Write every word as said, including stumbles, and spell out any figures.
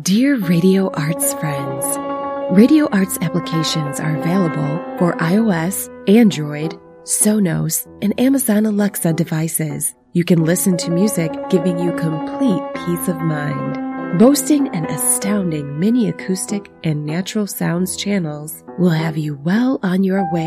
Dear Radio Arts friends, Radio Arts applications are available for iOS, Android, Sonos, and Amazon Alexa devices. You can listen to music giving you complete peace of mind. Boasting an astounding mini acoustic and natural sounds channels will have you well on your way